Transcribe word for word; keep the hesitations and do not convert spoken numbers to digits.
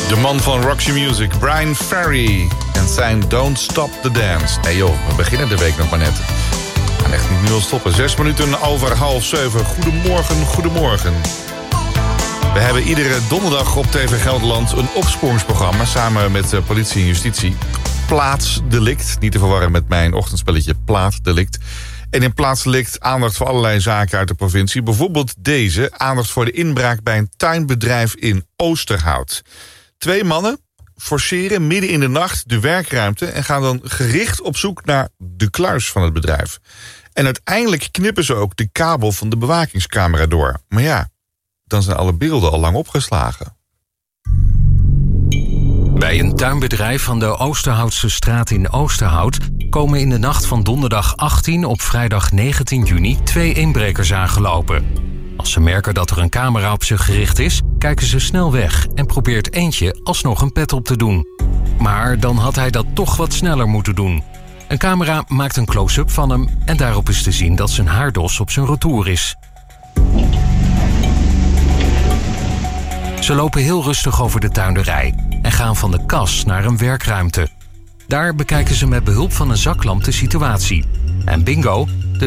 De man van Roxy Music, Brian Ferry. En zijn Don't Stop the Dance. Nee joh, we beginnen de week nog maar net. We gaan echt niet nu al stoppen. Zes minuten over half zeven. Goedemorgen, goedemorgen. We hebben iedere donderdag op T V Gelderland een opsporingsprogramma... samen met politie en justitie. Plaatsdelict. Niet te verwarren met mijn ochtendspelletje Plaatdelict. En in Plaatsdelict aandacht voor allerlei zaken uit de provincie. Bijvoorbeeld deze, aandacht voor de inbraak bij een tuinbedrijf in Oosterhout. Twee mannen forceren midden in de nacht de werkruimte... en gaan dan gericht op zoek naar de kluis van het bedrijf. En uiteindelijk knippen ze ook de kabel van de bewakingscamera door. Maar ja, dan zijn alle beelden al lang opgeslagen. Bij een tuinbedrijf van de Oosterhoutse straat in Oosterhout... komen in de nacht van donderdag achttien op vrijdag negentien juni... twee inbrekers aangelopen. Als ze merken dat er een camera op ze gericht is... kijken ze snel weg en probeert eentje alsnog een pet op te doen. Maar dan had hij dat toch wat sneller moeten doen. Een camera maakt een close-up van hem... en daarop is te zien dat zijn haardos op zijn retour is. Ze lopen heel rustig over de tuinderij... en gaan van de kas naar een werkruimte. Daar bekijken ze met behulp van een zaklamp de situatie. En bingo,